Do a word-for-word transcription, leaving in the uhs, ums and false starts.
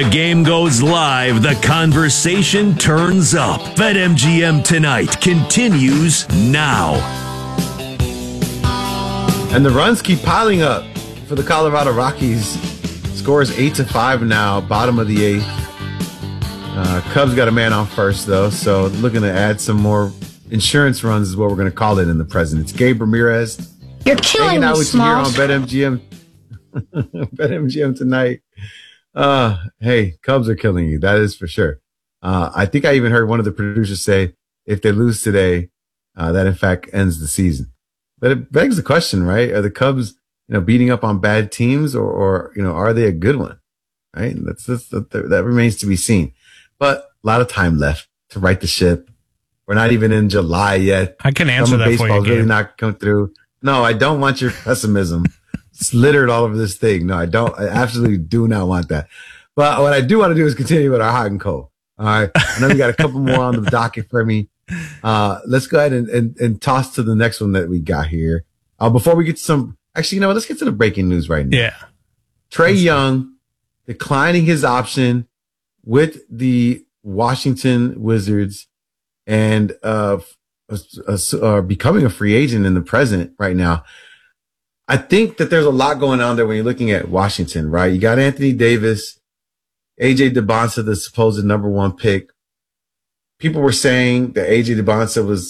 The game goes live. The conversation turns up. BetMGM Tonight continues now. And the runs keep piling up for the Colorado Rockies. Score is eight to five now, bottom of the eighth. Uh, Cubs got a man on first, though, so looking to add some more insurance runs is what we're going to call it in the present. It's Gabe Ramirez. You're killing hanging out me, with Smalls. you here on BetMGM. BetMGM Tonight. Uh, hey, Cubs are killing you. That is for sure. Uh, I think I even heard one of the producers say if they lose today, uh, that in fact ends the season. But it begs the question, right? Are the Cubs, you know, beating up on bad teams, or, or you know, are they a good one? Right? That's, that's that, that remains to be seen. But a lot of time left to right the ship. We're not even in July yet. I can answer Summer that for you. baseball's really Gabe. not come through. No, I don't want your pessimism. It's littered all over this thing. No, I don't. I absolutely do not want that. But what I do want to do is continue with our hot and cold. All right. I know we got a couple more on the docket for me. Uh, let's go ahead and, and, and toss to the next one that we got here. Uh, before we get to some, actually, you know what? Let's get to the breaking news right now. Yeah. Trae Young declining his option with the Washington Wizards and, uh, uh, uh, becoming a free agent in the present right now. I think that there's a lot going on there when you're looking at Washington, right? You got Anthony Davis, A J DeBonsa, the supposed number one pick. People were saying that A J DeBonsa was